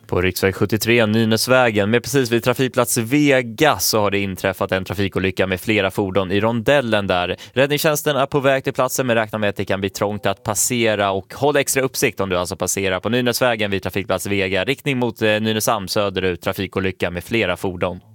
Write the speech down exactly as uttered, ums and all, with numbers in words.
På riksväg sjuttiotre, Nynäsvägen, med precis vid trafikplats Vega så har det inträffat en trafikolycka med flera fordon i rondellen där. Räddningstjänsten är på väg till platsen men räknar med att det kan bli trångt att passera och håll extra uppsikt om du alltså passerar på Nynäsvägen vid trafikplats Vega. Riktning mot Nynäshamn söderut, trafikolycka med flera fordon.